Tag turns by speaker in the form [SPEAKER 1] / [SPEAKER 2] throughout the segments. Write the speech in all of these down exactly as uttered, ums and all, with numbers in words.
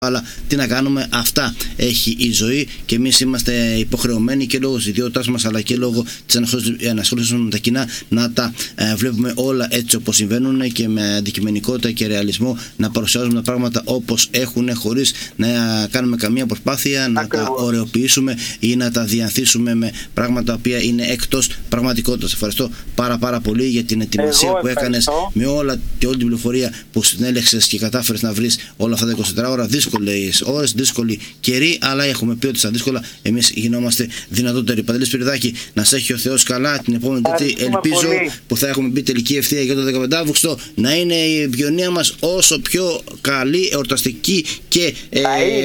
[SPEAKER 1] Αλλά τι να κάνουμε, αυτά έχει η ζωή και εμείς είμαστε υποχρεωμένοι και λόγω της ιδιότητάς μας αλλά και λόγω της ενασχόλησης με τα κοινά να τα ε, βλέπουμε όλα έτσι όπως συμβαίνουν και με αντικειμενικότητα και ρεαλισμό να παρουσιάζουμε τα πράγματα όπως έχουν, χωρίς να κάνουμε καμία προσπάθεια να
[SPEAKER 2] Ακριβώς.
[SPEAKER 1] τα ωρεοποιήσουμε ή να τα διανθίσουμε με πράγματα τα οποία είναι εκτός πραγματικότητας. Ευχαριστώ πάρα πάρα πολύ για την ετοιμασία
[SPEAKER 2] Εγώ
[SPEAKER 1] που έκανες με όλα και όλη την πληροφορία που συνέλεξες και κατάφερες να βρεις όλα αυτά τα είκοσι τέσσερις ώρα. Δύσκολες ώρες, δύσκολη καιρή, αλλά έχουμε πει ότι στα δύσκολα εμείς γινόμαστε δυνατότεροι. Παντελή Σπυριδάκη, να σε έχει ο Θεός καλά την επόμενη Τετάρτη. Ελπίζω
[SPEAKER 2] πολύ.
[SPEAKER 1] που θα έχουμε μπει τελική ευθεία για το δεκαπέντε Αυγούστου να είναι η επικοινωνία μας όσο πιο καλή, εορταστική και ε,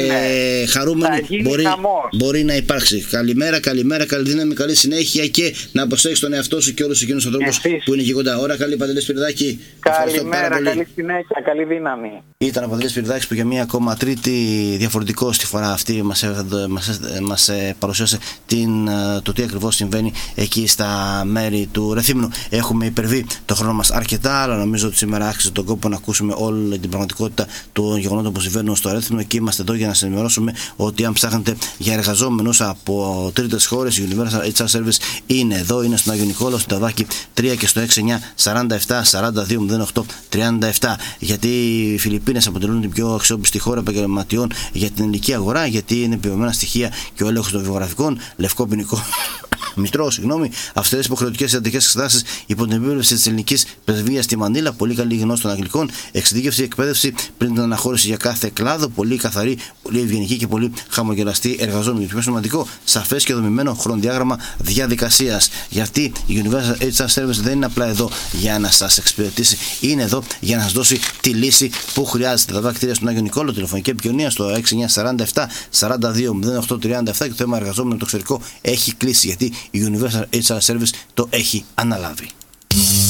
[SPEAKER 1] χαρούμενη μπορεί, μπορεί να υπάρξει. Καλημέρα, καλημέρα, καλή δύναμη, καλή συνέχεια και να προσέχεις τον εαυτό σου και όλους εκείνους τους ανθρώπους που είναι εκεί κοντά. Ώρα καλή, Παντελή Σπυριδάκη.
[SPEAKER 2] Καλημέρα, καλή συνέχεια, καλή δύναμη.
[SPEAKER 1] Ήταν ο Παντελής Σπυριδάκης που για μία ακόμα τρίτη διαφορετικό στη φορά αυτή μας, μας, μας παρουσίασε την, το τι ακριβώς συμβαίνει εκεί στα μέρη του Ρεθύμνου. Έχουμε υπερβεί το χρόνο μας αρκετά, αλλά νομίζω ότι σήμερα άξιζε τον κόπο να ακούσουμε όλη την πραγματικότητα των γεγονότων που συμβαίνουν στο Ρέθυμνο και είμαστε εδώ για να σας ενημερώσουμε ότι αν ψάχνετε για εργαζόμενους από τρίτες χώρες, η Universal έιτς αρ Service είναι εδώ, είναι στον Άγιο Νικόλαο, στο Ταδάκι τρία και στο έξι εννιά σαράντα επτά σαράντα δύο μηδέν οκτώ τριάντα επτά. Γιατί οι Φιλιππίνες αποτελούν την πιο αξιόπιστη χώρα επαγγελματιών για την ελληνική αγορά, γιατί είναι επιβεβαιωμένα στοιχεία και ο έλεγχος των βιογραφικών, λευκό ποινικό μητρό, συγγνώμη, αυστηρές υποχρεωτικές ιατρικές εξετάσεις υπό την επίβλεψη της ελληνικής πρεσβείας στη Μανίλα, πολύ καλή γνώση των Αγγλικών, εξειδίκευση, εκπαίδευση πριν την αναχώρηση για κάθε κλάδο, πολύ καθαρή, πολύ ευγενική και πολύ χαμογελαστή εργαζόμενη. Το πιο σημαντικό, σαφές και δομημένο χρονοδιάγραμμα διαδικασίας. Γιατί η Universal έιτς αρ Service δεν είναι απλά εδώ για να σας εξυπηρετήσει, είναι εδώ για να σας δώσει τη λύση που χρειάζεται. Τα βακτήρια στον Άγιο Νικόλαο, τηλεφωνική επικοινωνία στο έξι εννιά σαράντα επτά σαράντα δύο μηδέν οκτώ τριάντα επτά και το θέμα εργαζόμενο από το εξωτερικό έχει κλείσει γιατί η Universal έιτς αρ Service το έχει αναλάβει.